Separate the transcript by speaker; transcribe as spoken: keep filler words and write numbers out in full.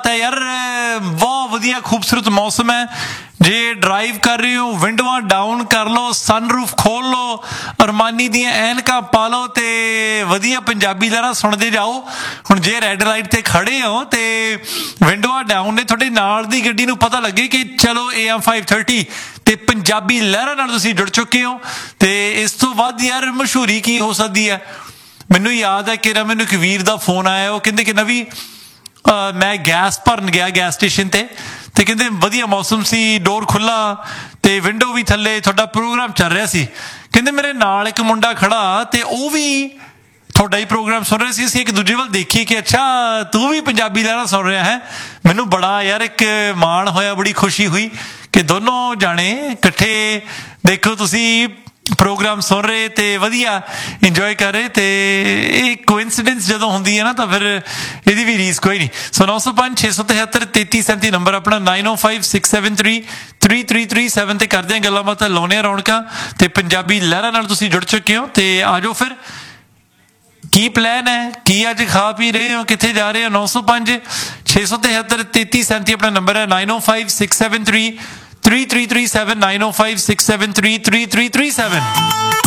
Speaker 1: है यार, बहुत वधिया खूबसूरत मौसम है। जे ड्राइव कर रहे हो विंडोवां डाउन कर लो, सनरूफ खोल लो, अरमानी दियां ऐनकां पा लो ते वधिया पंजाबी लहरां सुणदे जाओ। हुण जे रैड लाइट ते खड़े हो ते विंडोवां डाउन ने, तुहाडे नाल दी गड्डी नूं पता लगे कि चलो ए एम फाइव थर्टी ते पंजाबी लहरां नाल तुसीं जुड़ चुके हो। ते इस तो वध यार मशहूरी की हो सकदी है। मैनूं याद है कि मैनूं एक वीर दा फोन आया, वो कहंदे कि नवी मैं गैस भरन गया गैस स्टेशन ते ते कहंदे वधिया मौसम सी, डोर खुला ते विंडो भी थल्ले, तुहाडा प्रोग्राम चल रहा सी। कहंदे मेरे नाल एक मुंडा खड़ा ते वो भी तुहाडा ही प्रोग्राम सुन रहे सी। असीं एक दूजे वल देखी कि अच्छा तू भी पंजाबी लहरां सुन रहा है। मैनूं बड़ा यार एक माण होया, बड़ी खुशी हुई कि दोनों जाने इकट्ठे देखो तुसीं प्रोग्राम सुन रहे ते वधिया इंजॉय कर रहे। ते एक कोइंसिडेंस जदों हुंदी है ना तो फिर इहदी भी रीस कोई नहीं। सो नौ सौ पांच छे सौ तिहत्तर तेती सैंती नंबर अपना नाइन ओ five six seven three three three three seven ते करदे हैं गल्लां बातां, लाउने रौनकां ते पंजाबी लहरां नाल तुसीं जुड़ चुके हो। ते आ जाओ फिर, की प्लान है, की अज खा पी रहे हो, कित्थे जा रहे हो? नौ सौ पांच छे सौ तिहत्तर तेती सैंती अपना नंबर है, नाइन ओ five six seven three three three three seven, nine ओ five six seven three three three three seven.